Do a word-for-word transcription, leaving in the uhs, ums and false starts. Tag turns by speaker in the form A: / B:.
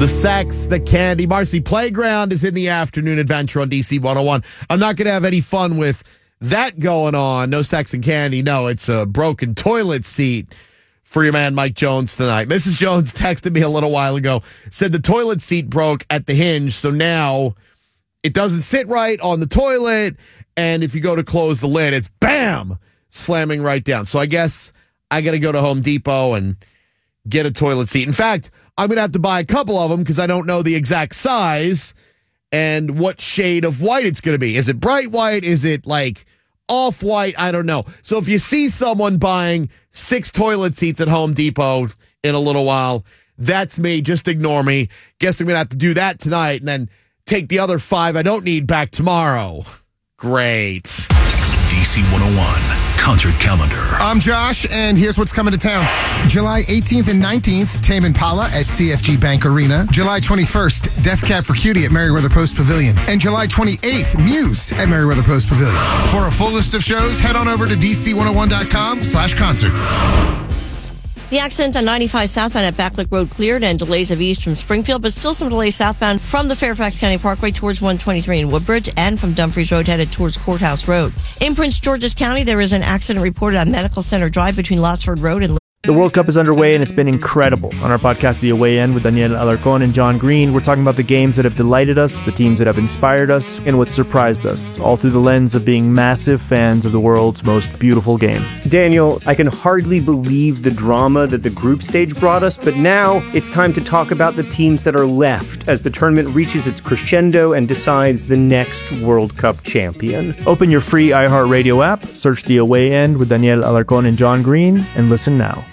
A: The sex, the candy. Marcy, Playground is in the afternoon adventure on D C one oh one. I'm not going to have any fun with that going on. No sex and candy. No, it's a broken toilet seat for your man Mike Jones tonight. Missus Jones texted me a little while ago, said the toilet seat broke at the hinge, so now it doesn't sit right on the toilet, and if you go to close the lid, it's bam, slamming right down. So I guess I got to go to Home Depot and get a toilet seat. In fact, I'm going to have to buy a couple of them because I don't know the exact size and what shade of white it's going to be. Is it bright white? Is it like off-white? I don't know. So if you see someone buying six toilet seats at Home Depot in a little while, that's me. Just ignore me. Guess I'm going to have to do that tonight and then take the other five I don't need back tomorrow. Great.
B: D C one oh one concert calendar.
C: I'm Josh, and here's what's coming to town. July eighteenth and nineteenth, Tame Impala at C F G Bank Arena. July twenty-first, Death Cab for Cutie at Merriweather Post Pavilion. And July twenty-eighth, Muse at Merriweather Post Pavilion. For a full list of shows, head on over to D C one oh one dot com slash concerts.
D: The accident on ninety-five southbound at Backlick Road cleared and delays have eased from Springfield, but still some delays southbound from the Fairfax County Parkway towards one twenty-three in Woodbridge and from Dumfries Road headed towards Courthouse Road. In Prince George's County, there is an accident reported on Medical Center Drive between Lotsford Road and...
E: The World Cup is underway and it's been incredible. On our podcast, The Away End, with Daniel Alarcon and John Green, we're talking about the games that have delighted us, the teams that have inspired us, and what surprised us, all through the lens of being massive fans of the world's most beautiful game.
F: Daniel, I can hardly believe the drama that the group stage brought us, but now it's time to talk about the teams that are left as the tournament reaches its crescendo and decides the next World Cup champion.
E: Open your free iHeartRadio app, search The Away End with Daniel Alarcon and John Green, and listen now.